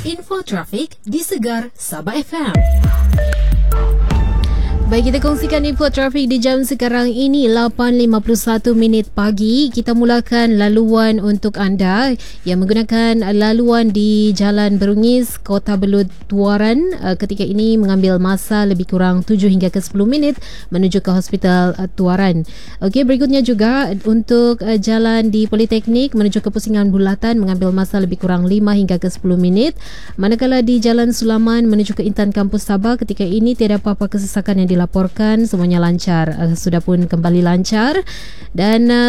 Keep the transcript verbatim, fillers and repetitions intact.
Info Trafik di Segar Sabah F M. Baik, kita kongsikan info trafik di jam sekarang ini lapan lima puluh satu minit pagi. Kita mulakan laluan untuk anda yang menggunakan laluan di Jalan Berungis, Kota Belud, Tuaran. Ketika ini mengambil masa lebih kurang tujuh hingga ke sepuluh minit menuju ke Hospital Tuaran. Okey, berikutnya juga untuk jalan di Politeknik menuju ke Pusingan Bulatan mengambil masa lebih kurang lima hingga ke sepuluh minit. Manakala di Jalan Sulaman menuju ke Intan Kampus Sabah, ketika ini tiada apa-apa kesesakan yang dilaporkan, semuanya lancar, uh, sudah pun kembali lancar. Dan uh,